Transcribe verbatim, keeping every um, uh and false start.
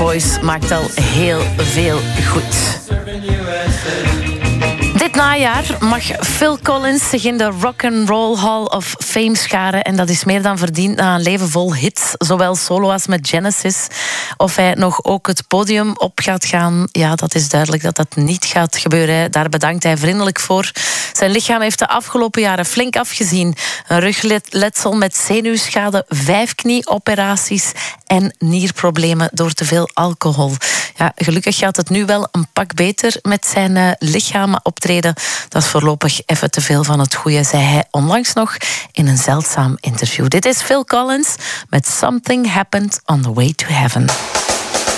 voice maakt al heel veel goed. Dit najaar mag Phil Collins zich in de Rock and Roll Hall of Fame scharen. En dat is meer dan verdiend na een leven vol hits. Zowel solo als met Genesis. Of hij nog ook het podium op gaat gaan. Ja, dat is duidelijk dat dat niet gaat gebeuren. Daar bedankt hij vriendelijk voor. Zijn lichaam heeft de afgelopen jaren flink afgezien. Een rugletsel met zenuwschade, vijf knieoperaties en nierproblemen door te veel alcohol. Ja, gelukkig gaat het nu wel een pak beter met zijn uh, lichaam optreden. Dat is voorlopig even te veel van het goede, zei hij onlangs nog in een zeldzaam interview. Dit is Phil Collins met Something Happened on the Way to Heaven.